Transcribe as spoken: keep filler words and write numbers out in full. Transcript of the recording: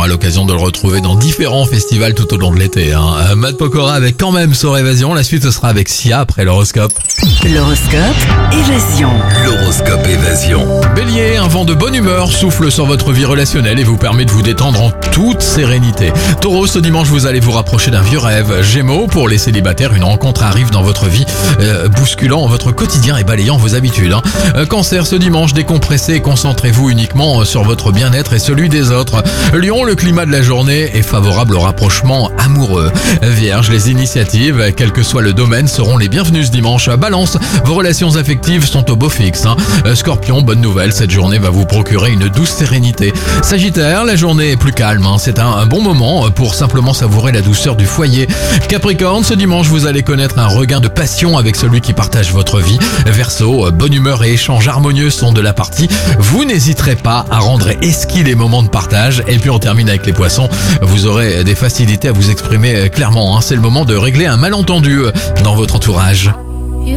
aura l'occasion de le retrouver dans différents festivals tout au long de l'été. Hein. Euh, Matt Pokora avec quand même sur Évasion. La suite ce sera avec Sia après l'horoscope. L'horoscope Évasion. L'horoscope Évasion. Bélier, un vent de bonne humeur souffle sur votre vie relationnelle et vous permet de vous détendre en toute sérénité. Taureau, ce dimanche vous allez vous rapprocher d'un vieux rêve. Gémeaux, pour les célibataires, une rencontre arrive dans votre vie, euh, bousculant votre quotidien et balayant vos habitudes. Hein. Euh, cancer, ce dimanche, décompressez et concentrez-vous uniquement sur votre bien-être et celui des autres. Lion, le climat de la journée est favorable au rapprochement amoureux. Vierge, les initiatives, quel que soit le domaine, seront les bienvenues ce dimanche. Balance, vos relations affectives sont au beau fixe. Hein. Scorpion, bonne nouvelle, cette journée va vous procurer une douce sérénité. Sagittaire, la journée est plus calme. Hein. C'est un, un bon moment pour simplement savourer la douceur du foyer. Capricorne, ce dimanche, vous allez connaître un regain de passion avec celui qui partage votre vie. Verseau, bonne humeur et échanges harmonieux sont de la partie. Vous n'hésiterez pas à rendre esquis les moments de partage. Et puis on termine avec les poissons. Vous aurez des facilités à vous exprimer clairement. Hein. C'est le moment de régler un malentendu dans votre entourage.